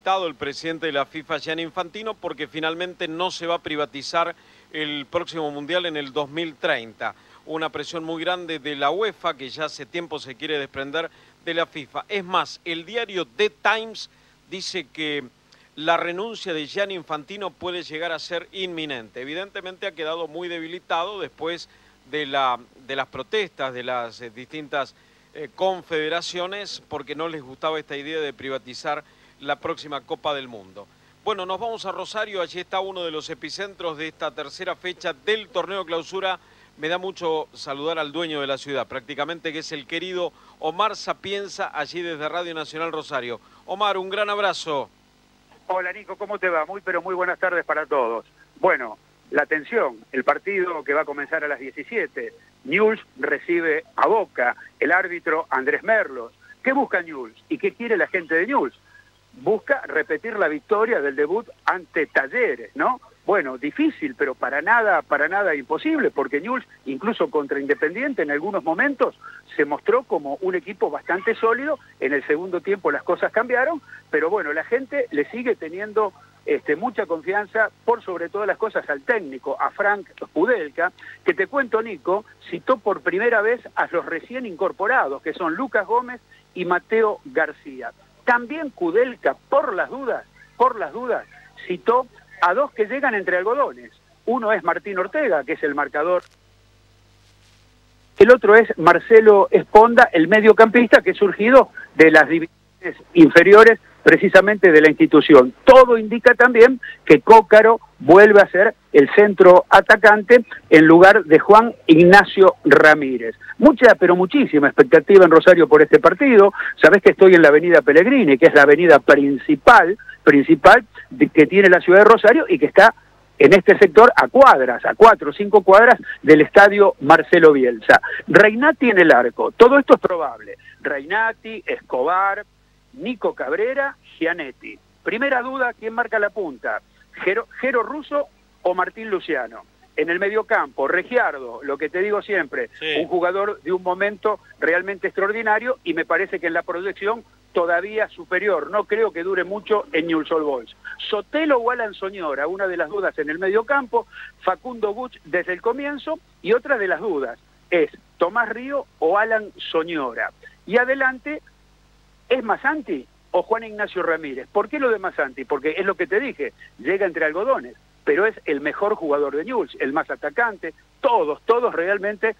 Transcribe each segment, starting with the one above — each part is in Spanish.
El presidente de la FIFA, Gianni Infantino, porque finalmente no se va a privatizar el próximo Mundial en el 2030. Una presión muy grande de la UEFA, que ya hace tiempo se quiere desprender de la FIFA. Es más, el diario The Times dice que la renuncia de Gianni Infantino puede llegar a ser inminente. Evidentemente ha quedado muy debilitado después de las protestas de las distintas confederaciones, porque no les gustaba esta idea de privatizar la próxima Copa del Mundo. Bueno, nos vamos a Rosario, allí está uno de los epicentros de esta tercera fecha del torneo clausura. Me da mucho saludar al dueño de la ciudad, prácticamente, que es el querido Omar Sapienza, allí desde Radio Nacional Rosario. Omar, un gran abrazo. Hola Nico, ¿cómo te va? Muy buenas tardes para todos. Bueno, la atención, el partido que va a comenzar a las 17. Newell's recibe a Boca, el árbitro Andrés Merlos. ¿Qué busca Newell's y qué quiere la gente de Newell's? Busca repetir la victoria del debut ante Talleres, ¿no? Bueno, difícil, pero para nada imposible, porque Newell's, incluso contra Independiente, en algunos momentos se mostró como un equipo bastante sólido. En el segundo tiempo las cosas cambiaron, pero bueno, la gente le sigue teniendo mucha confianza, por sobre todas las cosas, al técnico, a Frank Kudelka, que te cuento, Nico, citó por primera vez a los recién incorporados, que son Lucas Gómez y Mateo García. También Kudelka, por las dudas, citó a dos que llegan entre algodones. Uno es Martín Ortega, que es el marcador. El otro es Marcelo Esponda, el mediocampista que ha surgido de las divisiones inferiores precisamente de la institución. Todo indica también que Cócaro vuelve a ser el centro atacante en lugar de Juan Ignacio Ramírez. Mucha, pero muchísima expectativa en Rosario por este partido. Sabés que estoy en la avenida Pellegrini, que es la avenida principal que tiene la ciudad de Rosario y que está en este sector a 4 o 5 cuadras del estadio Marcelo Bielsa. Reynati en el arco, todo esto es probable. Reynati, Escobar, Nico Cabrera, Gianetti. Primera duda, ¿quién marca la punta? Jero Russo o Martín Luciano. En el mediocampo, Regiardo, lo que te digo siempre, sí, un jugador de un momento realmente extraordinario y me parece que en la proyección todavía superior. No creo que dure mucho en Newell's Old Boys. Sotelo o Alan Soñora, una de las dudas en el mediocampo. Facundo Buch desde el comienzo, y otra de las dudas es Tomás Río o Alan Soñora. Y adelante, ¿es Masanti o Juan Ignacio Ramírez? ¿Por qué lo de Masanti? Porque es lo que te dije, llega entre algodones, pero es el mejor jugador de Newell's, el más atacante. Todos realmente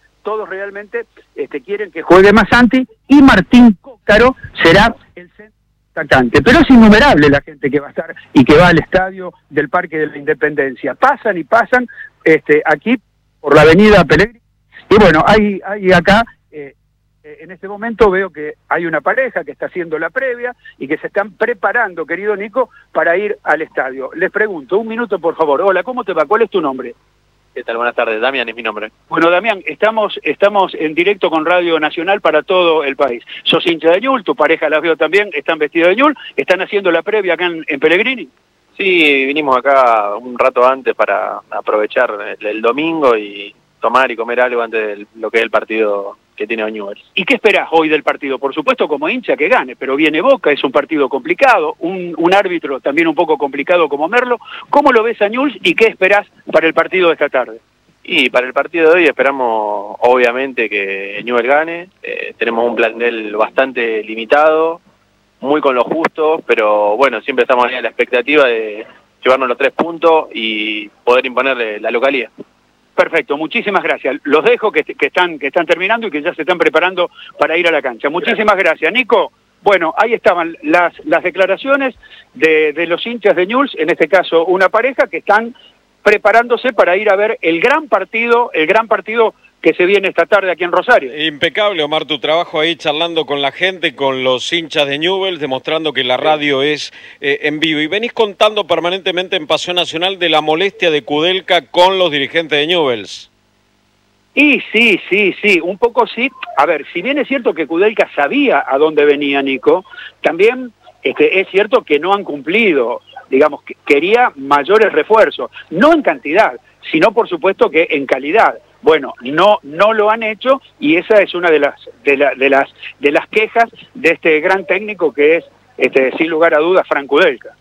quieren que juegue Masanti, y Martín Cócaro será el centro atacante. Pero es innumerable la gente que va a estar y que va al estadio del Parque de la Independencia. Pasan aquí por la avenida Pellegrini. Y bueno, hay acá... en este momento veo que hay una pareja que está haciendo la previa y que se están preparando, querido Nico, para ir al estadio. Les pregunto, un minuto por favor. Hola, ¿cómo te va? ¿Cuál es tu nombre? ¿Qué tal? Buenas tardes, Damián es mi nombre. Bueno, Damián, estamos en directo con Radio Nacional para todo el país. ¿Sos hincha de Newell's? ¿Tu pareja las veo también? ¿Están vestidos de Newell's? ¿Están haciendo la previa acá en Pellegrini? Sí, vinimos acá un rato antes para aprovechar el domingo y tomar y comer algo antes de lo que es el partido que tiene Newell's. ¿Y qué esperás hoy del partido? Por supuesto, como hincha, que gane, pero viene Boca, es un partido complicado, un árbitro también un poco complicado como Merlo. ¿Cómo lo ves a Newell's y qué esperás para el partido de esta tarde? Y para el partido de hoy esperamos, obviamente, que Newell's gane. Tenemos un plantel bastante limitado, muy con lo justo, pero bueno, siempre estamos en la expectativa de llevarnos los 3 puntos y poder imponerle la localía. Perfecto, muchísimas gracias. Los dejo que están terminando y que ya se están preparando para ir a la cancha. Muchísimas gracias, Nico. Bueno, ahí estaban las declaraciones de los hinchas de Newell's, en este caso una pareja que están preparándose para ir a ver el gran partido que se viene esta tarde aquí en Rosario. Impecable, Omar, tu trabajo ahí charlando con la gente, con los hinchas de Newell's, demostrando que la radio es en vivo. Y venís contando permanentemente en Pasión Nacional de la molestia de Kudelka con los dirigentes de Newell's. Y sí, un poco sí. A ver, si bien es cierto que Kudelka sabía a dónde venía Nico, también es cierto que no han cumplido, digamos, que quería mayores refuerzos, no en cantidad, sino por supuesto que en calidad. Bueno, no lo han hecho y esa es una de las quejas de este gran técnico que es sin lugar a dudas, Frank Kudelka.